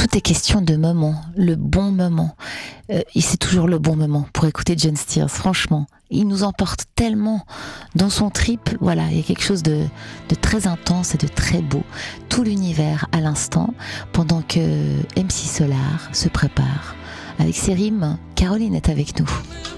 tout est question de moment, le bon moment. Et c'est toujours le bon moment pour écouter John Steers, franchement. Il nous emporte tellement dans son trip, voilà, il y a quelque chose de très intense et de très beau. Tout l'univers à l'instant, pendant que MC Solar se prépare. Avec ses rimes, Caroline est avec nous.